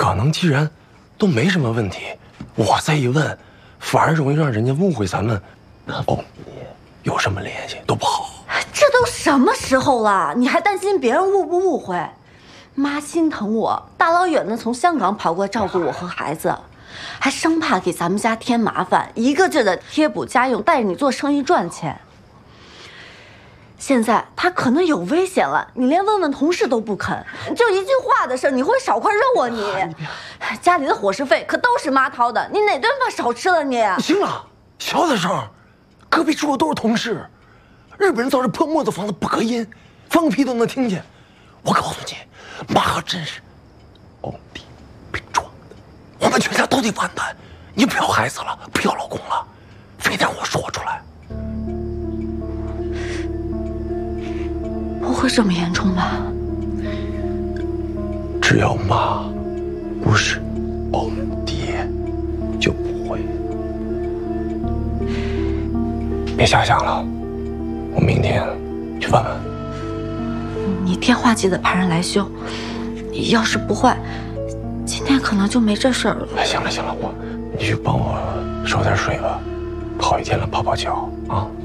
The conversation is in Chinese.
可能既然都没什么问题，我再一问，反而容易让人家误会咱们哦有什么联系都不好。 这都什么时候了，你还担心别人误不误会？妈心疼我，大老远的从香港跑过来照顾我和孩子，还生怕给咱们家添麻烦，一个劲的贴补家用，带着你做生意赚钱。现在他可能有危险了，你连问问同事都不肯，就一句话的事，你会少块肉啊你？家里的伙食费可都是妈掏的，你哪顿饭少吃了你？ 行了，小点声，隔壁住的都是同事，日本人造这破木头房子不隔音，放屁都能听见。我告诉你，妈可真是欧弟被撞的，我们全家都得完蛋。你不要孩子了，不要老公了，非得让我说出来。 不会这么严重吧？ 只要妈不是欧爹，就不会。别瞎想了，我明天去问问。 你电话记得派人来修，要是不坏，今天可能就没这事儿了。 行了，你去帮我烧点水吧，跑一天了，泡泡脚啊。